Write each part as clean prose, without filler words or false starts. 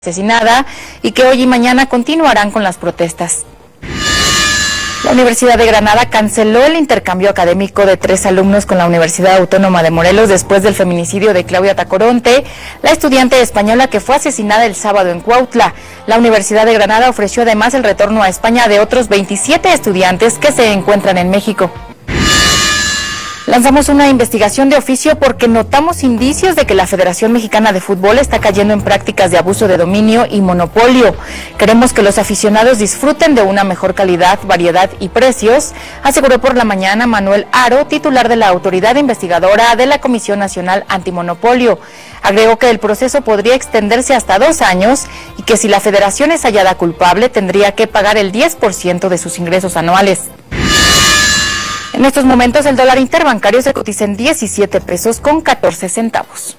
asesinada y que hoy y mañana continuarán con las protestas. La Universidad de Granada canceló el intercambio académico de 3 alumnos con la Universidad Autónoma de Morelos después del feminicidio de Claudia Tacoronte, la estudiante española que fue asesinada el sábado en Cuautla. La Universidad de Granada ofreció además el retorno a España de otros 27 estudiantes que se encuentran en México. Lanzamos una investigación de oficio porque notamos indicios de que la Federación Mexicana de Fútbol está cayendo en prácticas de abuso de dominio y monopolio. Queremos que los aficionados disfruten de una mejor calidad, variedad y precios, aseguró por la mañana Manuel Haro, titular de la autoridad investigadora de la Comisión Nacional Antimonopolio. Agregó que el proceso podría extenderse hasta 2 años y que si la federación es hallada culpable tendría que pagar el 10% de sus ingresos anuales. En estos momentos el dólar interbancario se cotiza en 17 pesos con 14 centavos.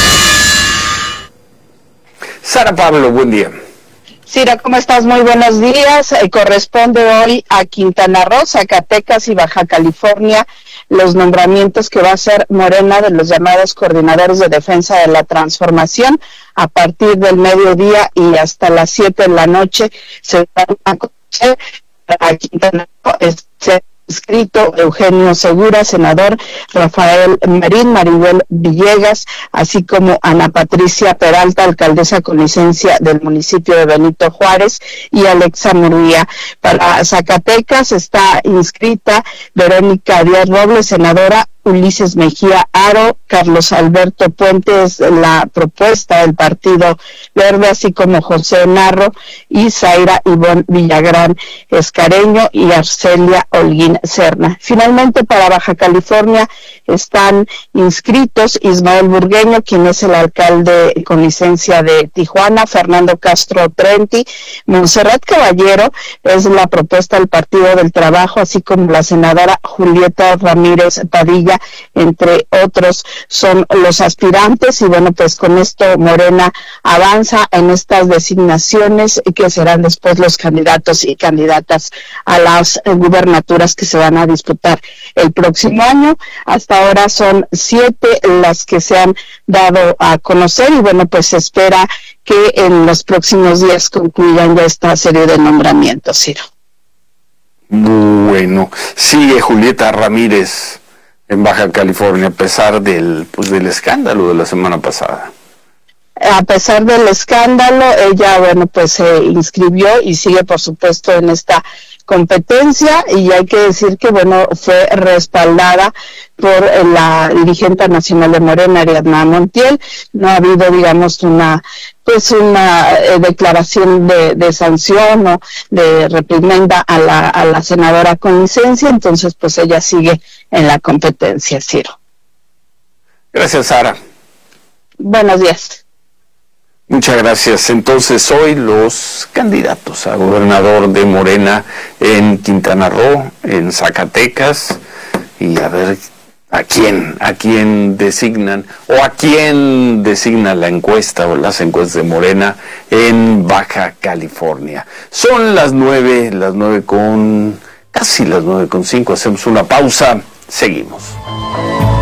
Sara Pablo, buen día. Cira, ¿cómo estás? Muy buenos días. Corresponde hoy a Quintana Roo, Zacatecas y Baja California los nombramientos que va a hacer Morena de los llamados coordinadores de defensa de la transformación. A partir del mediodía y hasta las 7 de la noche se van a conocer a Quintana Roo. Inscrito Eugenio Segura, senador Rafael Marín, Maribel Villegas, así como Ana Patricia Peralta, alcaldesa con licencia del municipio de Benito Juárez, y Alexa Murguía. Para Zacatecas está inscrita Verónica Díaz Robles, senadora, Ulises Mejía Haro, Carlos Alberto Puentes, la propuesta del Partido Verde, así como José Narro y Zaira Ivonne Villagrán Escareño y Arcelia Holguín Serna. Finalmente, para Baja California están inscritos Ismael Burgueño, quien es el alcalde con licencia de Tijuana, Fernando Castro Trenti, Montserrat Caballero es la propuesta del Partido del Trabajo, así como la senadora Julieta Ramírez Padilla, entre otros son los aspirantes. Y bueno, pues con esto Morena avanza en estas designaciones que serán después los candidatos y candidatas a las gubernaturas que se van a disputar el próximo año. Hasta ahora son 7 las que se han dado a conocer y bueno, pues se espera que en los próximos días concluyan ya esta serie de nombramientos, Ciro. Bueno, sigue Julieta Ramírez en Baja California a pesar del escándalo de la semana pasada. A pesar del escándalo, ella, bueno, pues se inscribió y sigue, por supuesto, en esta competencia, y hay que decir que, bueno, fue respaldada por la dirigente nacional de Morena, Ariadna Montiel. No ha habido, digamos, una declaración de sanción o de reprimenda a la senadora con licencia, entonces pues ella sigue en la competencia, Ciro. Gracias, Sara. Buenos días. Muchas gracias. Entonces, hoy los candidatos a gobernador de Morena en Quintana Roo, en Zacatecas, y a ver a quién designan, o a quién designa la encuesta o las encuestas de Morena en Baja California. Son las 9:05, hacemos una pausa, seguimos.